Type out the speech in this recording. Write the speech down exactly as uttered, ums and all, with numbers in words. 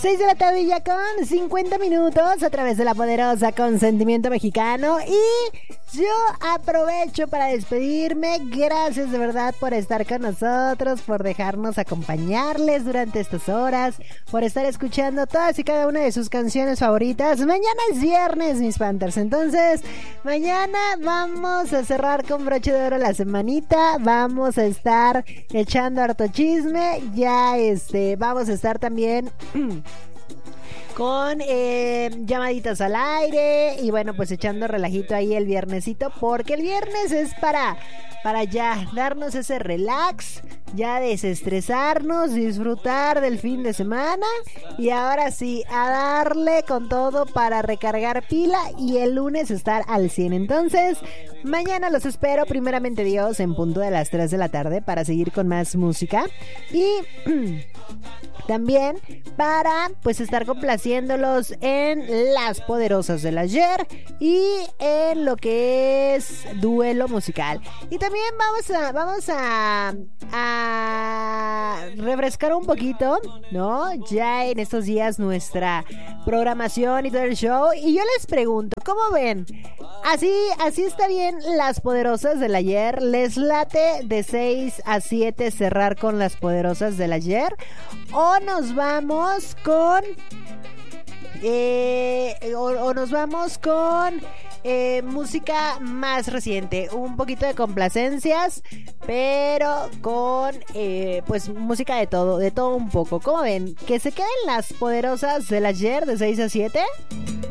seis de la tarde ya con cincuenta minutos a través de la poderosa Consentimiento Mexicano. Y yo aprovecho para despedirme. Gracias de verdad por estar con nosotros, por dejarnos acompañarles durante estas horas, por estar escuchando todas y cada una de sus canciones favoritas. Mañana es viernes, mis Panthers. Entonces, mañana vamos a cerrar con broche de oro la semanita. Vamos a estar echando harto chisme. Ya este, vamos a estar también con eh, llamaditas al aire y bueno, pues echando relajito ahí el viernesito, porque el viernes es para para ya darnos ese relax, ya desestresarnos, disfrutar del fin de semana y ahora sí, a darle con todo para recargar pila y el lunes estar al cien. Entonces, mañana los espero, primeramente Dios, en punto de las tres de la tarde para seguir con más música y también para pues estar complaciéndolos en las poderosas del ayer y en lo que es duelo musical. Y también vamos a vamos a, a refrescar un poquito, ¿no? Ya en estos días nuestra programación y todo el show. Y yo les pregunto, ¿cómo ven? Así, así está bien las poderosas del ayer. ¿Les late de seis a siete cerrar con las poderosas del ayer? ¿O nos vamos con eh, o, o nos vamos con eh, música más reciente? Un poquito de complacencias, pero con eh, pues música de todo, de todo un poco. ¿Cómo ven? ¿Que se queden las poderosas del ayer de seis a siete?